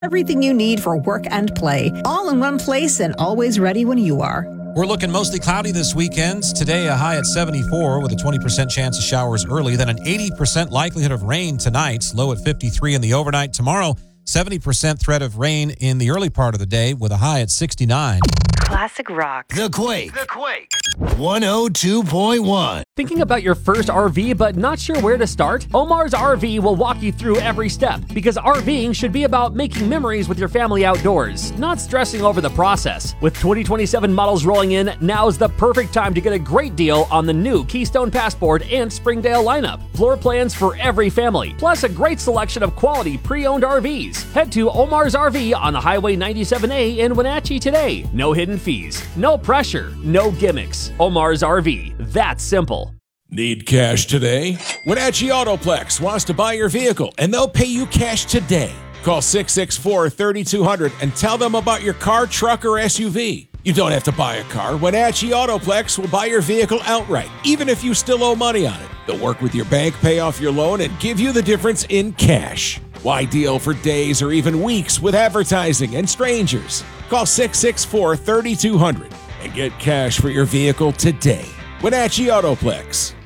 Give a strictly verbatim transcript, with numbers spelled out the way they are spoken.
Everything you need for work and play, all in one place and always ready when you are. We're looking mostly cloudy this weekend. Today, a high at seventy-four with a twenty percent chance of showers early, then an eighty percent likelihood of rain tonight, low at fifty-three in the overnight. Tomorrow, seventy percent threat of rain in the early part of the day with a high at sixty-nine. Classic rock. The Quake. The Quake. one oh two point one. Thinking about your first R V but not sure where to start? Omar's R V will walk you through every step, because RVing should be about making memories with your family outdoors, not stressing over the process. With twenty twenty-seven models rolling in, now's the perfect time to get a great deal on the new Keystone Passport and Springdale lineup. Floor plans for every family, plus a great selection of quality pre-owned R Vs. Head to Omar's R V on Highway ninety-seven A in Wenatchee today. No hidden fees, no pressure, no gimmicks. Omar's R V, that's simple. Need cash today? Wenatchee Autoplex wants to buy your vehicle, and they'll pay you cash today. Call six six four, three two zero zero and tell them about your car, truck, or S U V. You don't have to buy a car. Wenatchee Autoplex will buy your vehicle outright, even if you still owe money on it. They'll work with your bank, pay off your loan, and give you the difference in cash. Why deal for days or even weeks with advertising and strangers? Call six six four, three two zero zero and get cash for your vehicle today. Wenatchee Autoplex.